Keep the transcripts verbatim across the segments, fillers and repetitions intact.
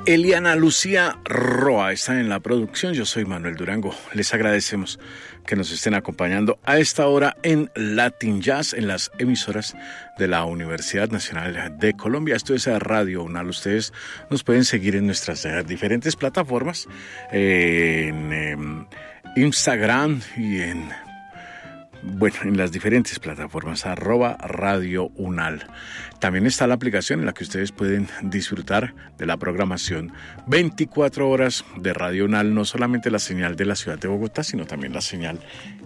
Eliana Lucía Roa está en la producción. Yo soy Manuel Durango. Les agradecemos que nos estén acompañando a esta hora en Latin Jazz en las emisoras de la Universidad Nacional de Colombia. Esto es Radio UNAL. Ustedes nos pueden seguir en nuestras diferentes plataformas, eh, en eh, Instagram y en, bueno, en las diferentes plataformas, arroba Radio UNAL. También está la aplicación en la que ustedes pueden disfrutar de la programación veinticuatro horas de Radio UNAL, no solamente la señal de la ciudad de Bogotá, sino también la señal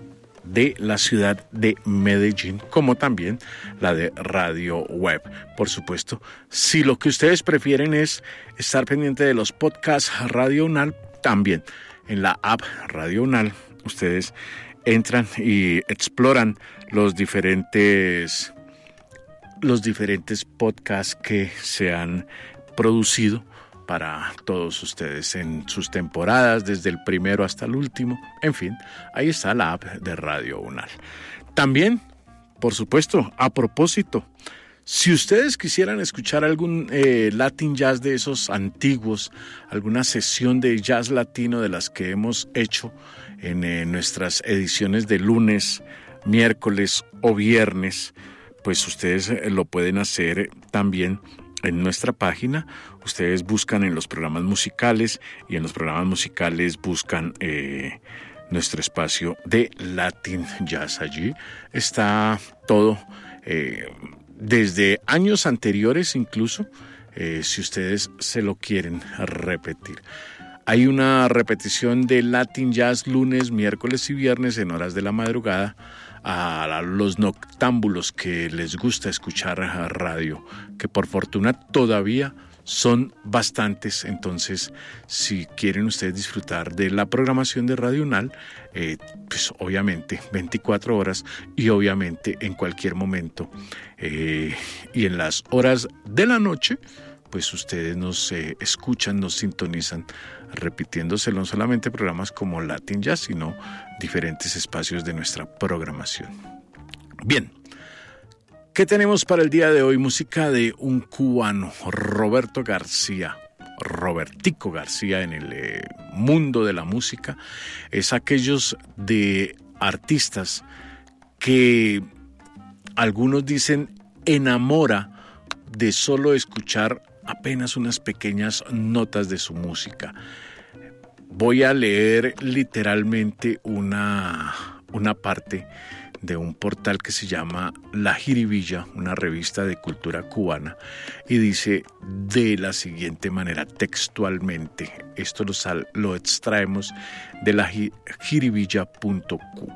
de la ciudad de Medellín, como también la de Radio Web. Por supuesto, si lo que ustedes prefieren es estar pendiente de los podcasts Radio UNAL, también en la app Radio UNAL, ustedes entran y exploran los diferentes los diferentes podcasts que se han producido para todos ustedes en sus temporadas, desde el primero hasta el último. En fin, ahí está la app de Radio UNAL. También, por supuesto, a propósito, si ustedes quisieran escuchar algún eh, Latin Jazz de esos antiguos, alguna sesión de jazz latino de las que hemos hecho en eh, nuestras ediciones de lunes, miércoles o viernes, pues ustedes lo pueden hacer también en nuestra página. Ustedes buscan en los programas musicales y en los programas musicales buscan eh, nuestro espacio de Latin Jazz. Allí está todo, eh, desde años anteriores incluso, eh, si ustedes se lo quieren repetir. Hay una repetición de Latin Jazz lunes, miércoles y viernes en horas de la madrugada a los noctámbulos que les gusta escuchar radio, que por fortuna todavía son bastantes. Entonces, si quieren ustedes disfrutar de la programación de Radio UNAL, eh, pues obviamente veinticuatro horas y obviamente en cualquier momento eh, y en las horas de la noche, pues ustedes nos eh, escuchan, nos sintonizan, repitiéndose no solamente programas como Latin Jazz, sino diferentes espacios de nuestra programación. Bien, ¿qué tenemos para el día de hoy? Música de un cubano, Roberto García, Robertico García en el eh, mundo de la música. Es aquellos de artistas que algunos dicen enamora de solo escuchar apenas unas pequeñas notas de su música. Voy a leer literalmente una, una parte de un portal que se llama La Jiribilla, una revista de cultura cubana, y dice de la siguiente manera, textualmente, esto lo, sal, lo extraemos de la jiribilla punto cu.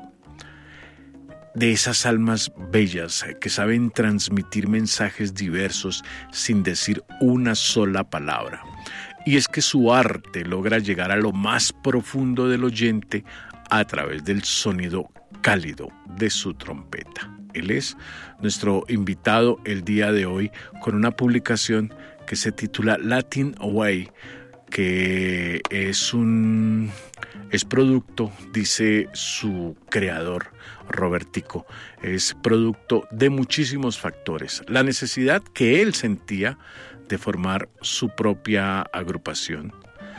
De esas almas bellas que saben transmitir mensajes diversos sin decir una sola palabra. Y es que su arte logra llegar a lo más profundo del oyente a través del sonido cálido de su trompeta. Él es nuestro invitado el día de hoy con una publicación que se titula Latin Way, que es un es producto, dice su creador, Robertico, es producto de muchísimos factores. La necesidad que él sentía de formar su propia agrupación.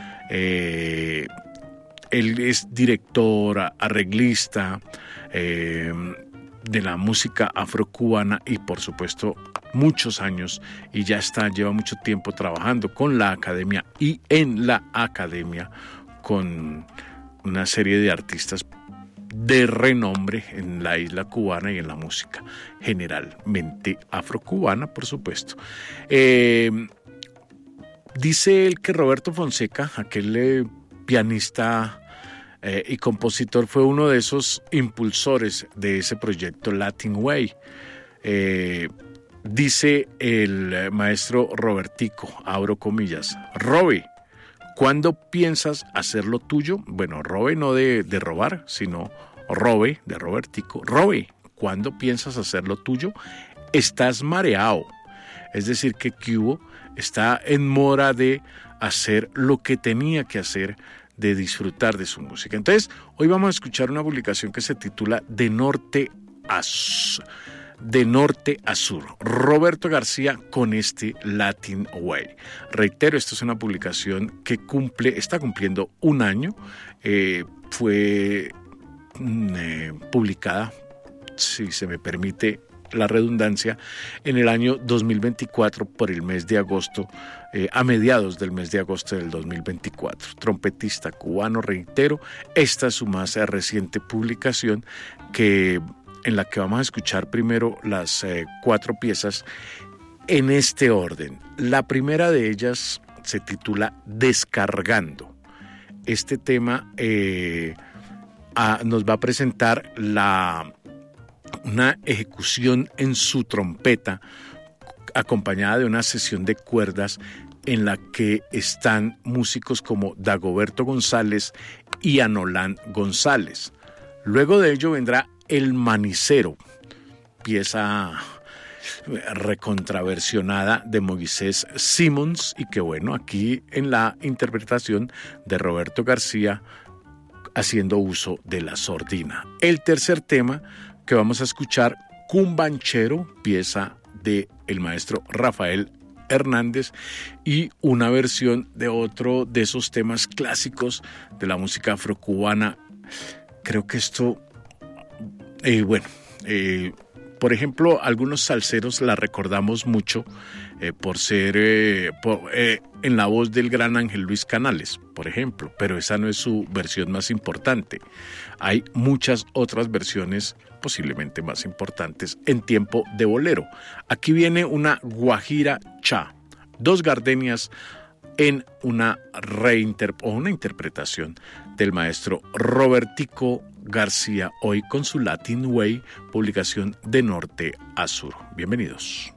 Eh, él es director, arreglista eh, de la música afrocubana y por supuesto muchos años, y ya está, lleva mucho tiempo trabajando con la academia y en la academia con una serie de artistas de renombre en la isla cubana y en la música generalmente afrocubana, por supuesto. Eh, dice él que Roberto Fonseca, aquel eh, pianista eh, y compositor, fue uno de esos impulsores de ese proyecto Latin Way. Eh, dice el maestro Robertico, abro comillas, Robe, ¿cuándo piensas hacer lo tuyo? Bueno, robe no de, de robar, sino robe de Robertico. Robe, ¿cuándo piensas hacer lo tuyo? Estás mareado. Es decir, que Cubo está en mora de hacer lo que tenía que hacer, de disfrutar de su música. Entonces, hoy vamos a escuchar una publicación que se titula De Norte a Sur. de norte a sur. Roberto García con este Latin Way. Reitero, esta es una publicación que cumple, está cumpliendo un año. Eh, fue eh, publicada, si se me permite la redundancia, en el año dos mil veinticuatro por el mes de agosto, eh, a mediados del mes de agosto del dos mil veinticuatro. Trompetista cubano, reitero, esta es su más reciente publicación, que, en la que vamos a escuchar primero las eh, cuatro piezas en este orden. La primera de ellas se titula Descargando. Este tema eh, a, nos va a presentar la una ejecución en su trompeta acompañada de una sesión de cuerdas en la que están músicos como Dagoberto González y Anolán González. Luego de ello vendrá El Manicero, pieza recontraversionada de Moisés Simmons, y que bueno, aquí en la interpretación de Roberto García haciendo uso de la sordina. El tercer tema que vamos a escuchar, Cumbanchero, pieza de el maestro Rafael Hernández, y una versión de otro de esos temas clásicos de la música afrocubana. Creo que esto, eh, bueno, eh, por ejemplo, algunos salseros la recordamos mucho eh, por ser eh, por, eh, en la voz del gran Ángel Luis Canales, por ejemplo, pero esa no es su versión más importante. Hay muchas otras versiones posiblemente más importantes en tiempo de bolero. Aquí viene una guajira cha, dos gardenias en una reinter o una interpretación del maestro Robertico García, hoy con su Latin Way, publicación de norte a sur. Bienvenidos.